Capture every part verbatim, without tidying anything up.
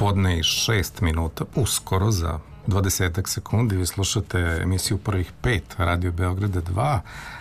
Podne i šest minuta, uskoro za dvadesetak sekundi. Vi slušate emisiju Prvih pet Radio Beograda dva,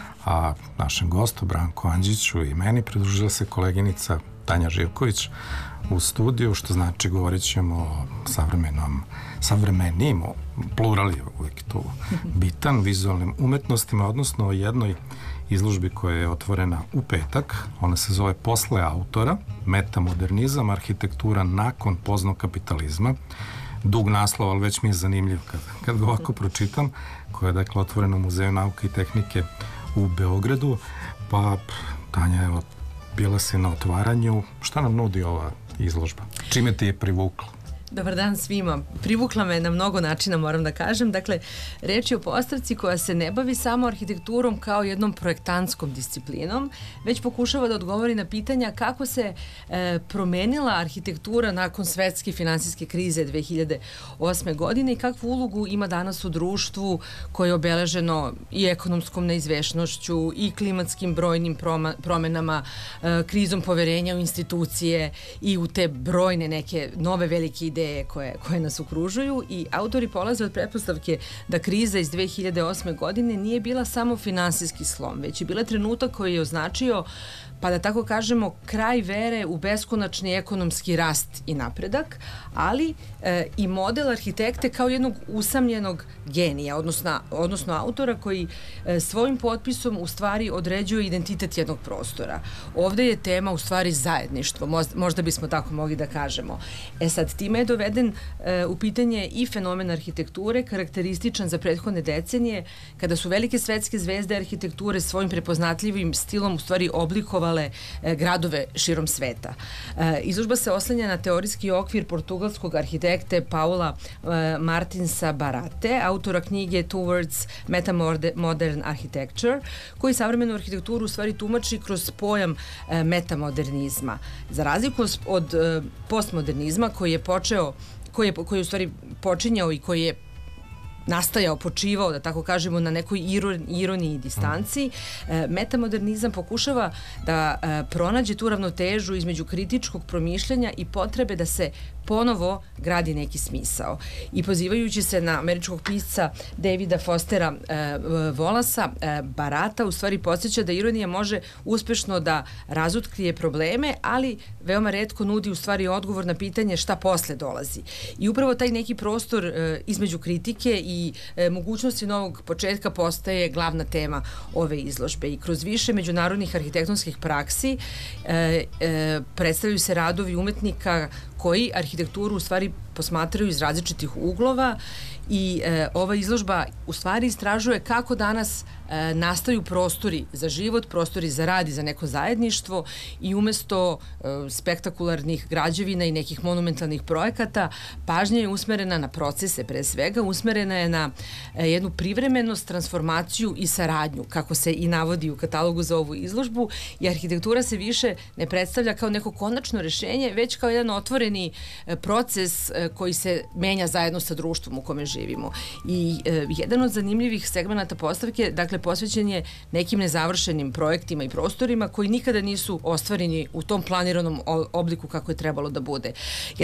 a našem gostu Branku Andžiću i meni pridružila se koleginica Tanja Živković u studiju, što znači govorit ćemo o savremenom, savremenim, plural je uvijek tu bitan, vizualnim umetnostima, odnosno o jednoj izložbi koja je otvorena u petak. Ona se zove Posle autora, metamodernizam, arhitektura nakon poznog kapitalizma. Dug naslov, ali već mi je zanimljiv kad, kad ga ovako pročitam, koja je dakle otvorena u Muzeju nauke i tehnike u Beogradu. Pa, Tanja, evo, bila si na otvaranju. Šta nam nudi ova izložba? Čime ti je privukla? Dobar dan svima. Privukla me na mnogo načina, moram da kažem. Dakle, reč je o postavci koja se ne bavi samo arhitekturom kao jednom projektantskom disciplinom, već pokušava da odgovori na pitanja kako se e, promenila arhitektura nakon svetske finansijske krize dve hiljade osme. godine i kakvu ulogu ima danas u društvu koje je obeleženo i ekonomskom neizvešnošću i klimatskim brojnim promenama, e, krizom poverenja u institucije i u te brojne neke nove velike ideje Koje, koje nas okružuju. I autori polaze od pretpostavke da kriza iz dve hiljade osme. godine nije bila samo finansijski slom, već je bila trenutak koji je označio, pa da tako kažemo, kraj vere u beskonačni ekonomski rast i napredak, ali e, i model arhitekte kao jednog usamljenog genija, odnosno, odnosno autora koji e, svojim potpisom u stvari određuje identitet jednog prostora. Ovde je tema u stvari zajedništvo, možda, možda bismo tako mogli da kažemo. E sad, time je doveden e, u pitanje i fenomen arhitekture, karakterističan za prethodne decenije, kada su velike svetske zvezde arhitekture svojim prepoznatljivim stilom u stvari oblikovale gradove širom sveta. Izložba se oslanja na teorijski okvir portugalskog arhitekte Paula Martinsa Barate, autora knjige Towards Metamodern Architecture, koji savremenu arhitekturu u stvari tumači kroz pojam metamodernizma. Za razliku od postmodernizma koji je počeo, koji je, koji je u stvari počinjao i koji je nastajao, počivao, da tako kažemo, na nekoj ironiji i distanci, e, metamodernizam pokušava da e, pronađe tu ravnotežu između kritičkog promišljanja i potrebe da se ponovo gradi neki smisao. I pozivajući se na američkog pisca Davida Fostera e, Wallace, e, Barata u stvari podsjeća da ironija može uspešno da razotkrije probleme, ali veoma retko nudi u stvari odgovor na pitanje šta posle dolazi. I upravo taj neki prostor e, između kritike i i e, mogućnosti novog početka postaje glavna tema ove izložbe. I kroz više međunarodnih arhitektonskih praksi e, e, predstavljaju se radovi umetnika koji arhitekturu u stvari posmatraju iz različitih uglova i e, ova izložba u stvari istražuje kako danas e, nastaju prostori za život, prostori za rad i za neko zajedništvo i umesto e, spektakularnih građevina i nekih monumentalnih projekata, pažnja je usmerena na procese, pre svega usmerena je na e, jednu privremenost, transformaciju i saradnju, kako se i navodi u katalogu za ovu izložbu, i arhitektura se više ne predstavlja kao neko konačno rešenje, već kao jedan otvoreni e, proces e, koji se menja zajedno sa društvom u kome živimo. I e, jedan od zanimljivih segmenata postavke, dakle, posvećen je nekim nezavršenim projektima i prostorima koji nikada nisu ostvareni u tom planiranom obliku kako je trebalo da bude.